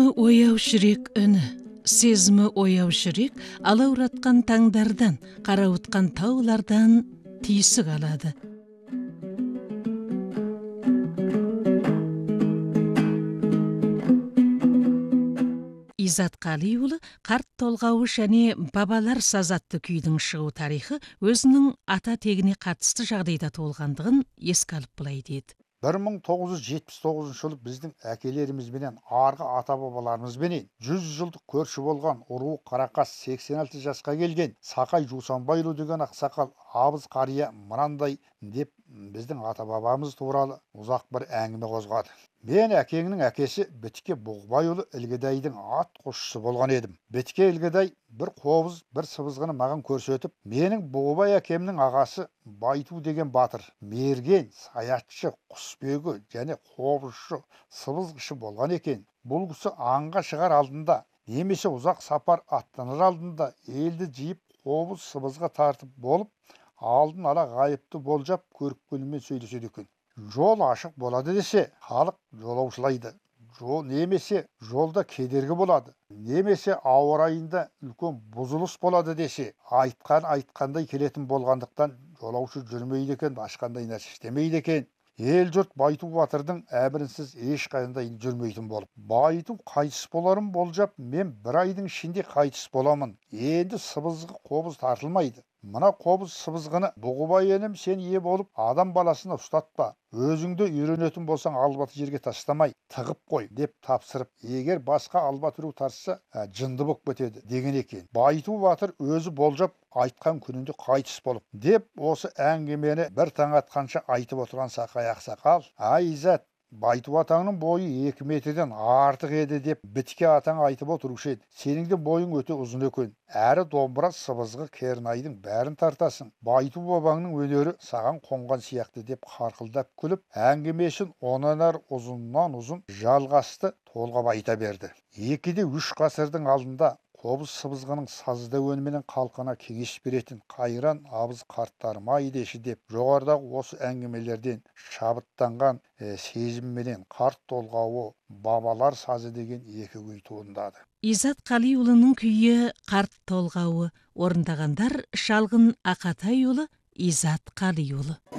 ояу жүрек үні, сезімі ояу жүрек, алауратқан таңдардан, қарауытқан таулардан түйсік алады. Изат Қалиұлы қарт толғауы және бабалар сазатты күйдің шығу тарихы өзінің ата тегіне қатысты жағдайда толғандығын еске алып былай деді. 1979 жылы біздің әкелерімізбенен арғы ата-бабаларымызбенен 100 жылдық көрші болған ұру Қарақас 86 жасқа келген Сақай Жусанбайұлы деген ақсақал абыз қария мынандай деп біздің ата-бабамыз туралы ұзақ бір әңгіме қозғады. Мен әкеңнің әкесі Бітке Бұғбайұлы Ілгедайдың ат қосшысы болған едім. Бітке Ілгедай бір қобыз, бір сыбызғыны маған көрсетіп, менің Бұғбай әкемнің ағасы Байту деген батыр, мерген, саятшы, құсбегі және қобызшы, сыбызғышы болған екен. Бұл кісі аңға шығар алдында, немесе ұзақ сапар аттанар алдында елді жиып қобыз сыбызға тартып болып, алдын ала ғайыпты болжап көріп күнімен сөйлеседі екен. Жол ашық болады десе, халық жолаушылайды. Немесе жолда кедергі болады, немесе ауа райында үлкен бұзылыс болады десе, айтқандай келетін болғандықтан жолаушы жүрмейді екен, ашқандай нәрсе істемейді екен. Ел жұрт Байту батырдың әмірінсіз ешқандай жүрмейтін болып. Байту қайтыс боларын болжап, мен бір айдың ішінде қайтыс боламын. Енді сыбызғы қобыз тартылмайды. Мына қобыз сыбызғыны Бұғыбай енім сен ие болып, адам баласына ұстатпа. Өзіңді үйренетін болсаң албаты жерге тастамай, тығып қой деп тапсырып, егер басқа албат үру тарса, жынды болып кетеді деген екен. Байту батыр өзі болжап айтқан күнінде қайтыс болып. Деп осы әңгімені бір таң атқанша айтып отырған Сақай ақсақал, ай Изат, Байту атаңның бойы 2 метрден артық еді деп Бітке атаң айтып отырушы еді. Сенің де бойың өте ұзын екен. Әрі домбыра сыбызғы кернайдың бәрін тартасың. Байту бабаңның өнері саған қонған сияқты деп қарқылдап күліп, әңгімесін онан ар ұзыннан ұзын жалғасты толғап айта берді. 2-3 ғасырдың алдында қобыз сыбызғының сазды өніменен қалқана кеңес беретін қайран абыз қарттарым ай деші деп жоғарыдағы осы әңгімелерден шабыттанған сезімменен қарт толғауы бабалар сазы деген 2 күй туындады. Изат Қалиұлының күйі қарт толғауы орындағандар Шалғын Ақатайұлы, Изат Қалиұлы.